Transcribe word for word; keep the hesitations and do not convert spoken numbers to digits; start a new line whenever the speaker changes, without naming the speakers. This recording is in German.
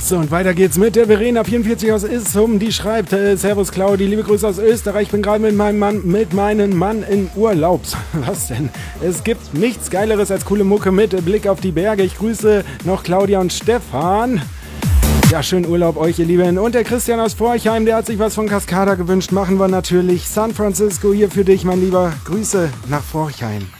So, und weiter geht's mit der Verena vierundvierzig aus Issum. Die schreibt, äh, Servus Claudi, liebe Grüße aus Österreich. Ich bin gerade mit meinem Mann, mit meinem Mann in Urlaub. Was denn? Es gibt nichts Geileres als coole Mucke mit Blick auf die Berge. Ich grüße noch Claudia und Stefan. Ja, schönen Urlaub euch, ihr Lieben. Und der Christian aus Forchheim, der hat sich was von Cascada gewünscht. Machen wir natürlich. San Francisco hier für dich, mein Lieber. Grüße nach Forchheim.